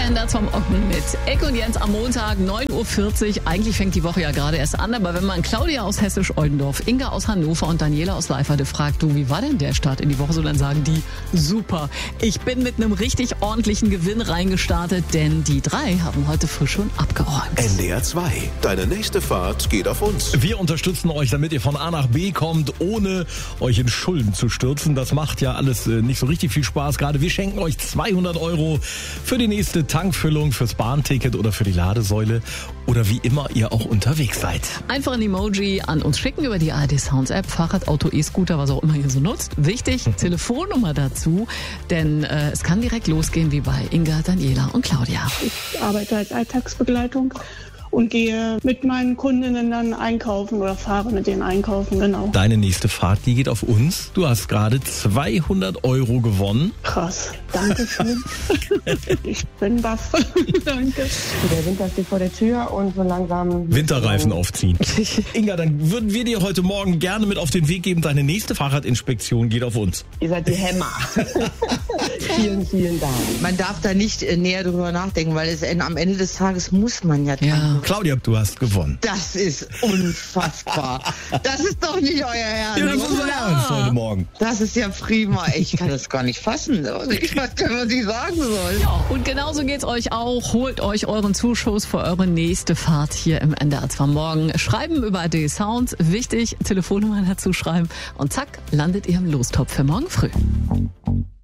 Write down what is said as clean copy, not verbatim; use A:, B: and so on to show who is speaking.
A: NDR 2 Morgen mit Eck und Jens am Montag, 9.40 Uhr. Eigentlich fängt die Woche ja gerade erst an, aber wenn man Claudia aus Hessisch-Oldendorf, Inga aus Hannover und Daniela aus Leiferde fragt, du, wie war denn der Start in die Woche? So, dann sagen die, super. Ich bin mit einem richtig ordentlichen Gewinn reingestartet, denn die drei haben heute frisch schon abgeräumt.
B: NDR 2, deine nächste Fahrt geht auf uns.
C: Wir unterstützen euch, damit ihr von A nach B kommt, ohne euch in Schulden zu stürzen. Das macht ja alles nicht so richtig viel Spaß gerade. Wir schenken euch 200 € für die nächste Tankfüllung, fürs Bahnticket oder für die Ladesäule oder wie immer ihr auch unterwegs seid.
A: Einfach ein Emoji an uns schicken über die ARD Sounds App, Fahrrad, Auto, E-Scooter, was auch immer ihr so nutzt. Wichtig, Telefonnummer dazu, denn es kann direkt losgehen wie bei Inga, Daniela und Claudia.
D: Ich arbeite als Alltagsbegleitung und gehe mit meinen Kundinnen dann einkaufen oder fahre mit denen einkaufen, genau.
C: Deine nächste Fahrt, die geht auf uns. Du hast gerade 200 € gewonnen.
D: Krass, danke schön. Ich bin baff. Danke.
E: Der Winter steht vor der Tür und so langsam...
C: Winterreifen aufziehen. Inga, dann würden wir dir heute Morgen gerne mit auf den Weg geben. Deine nächste Fahrradinspektion geht auf uns.
E: Ihr seid die Hämmer. Vielen, vielen Dank.
F: Man darf da nicht näher drüber nachdenken, weil am Ende des Tages muss man ja tanken.
C: Claudia, du hast gewonnen.
F: Das ist unfassbar. Das ist doch nicht euer Ernst.
C: Ja, das ist unser Ernst heute Morgen.
F: Das ist ja prima. Ich kann das gar nicht fassen. Ich weiß gar nicht, was ich sagen soll.
A: Ja, und genauso geht's euch auch. Holt euch euren Zuschuss für eure nächste Fahrt hier im NDR 2 Morgen. Schreiben über ARD Sounds. Wichtig, Telefonnummer dazu schreiben. Und zack, landet ihr im Lostopf für morgen früh.